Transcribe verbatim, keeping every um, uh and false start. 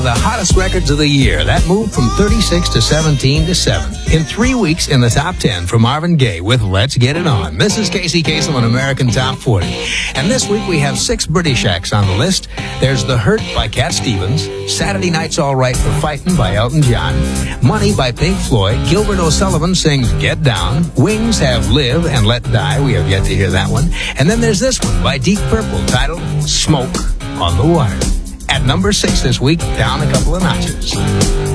of the hottest records of the year. That moved from thirty-six to seventeen to seven. In three weeks in the top ten for Marvin Gaye with Let's Get It On. This is Casey Kasem on American Top forty. And this week we have six British acts on the list. There's The Hurt by Cat Stevens, Saturday Night's All Right for Fightin' by Elton John, Money by Pink Floyd, Gilbert O'Sullivan sings Get Down, Wings have Live and Let Die. We have yet to hear that one. And then there's this one by Deep Purple titled Smoke on the Water. At number six this week, down a couple of notches.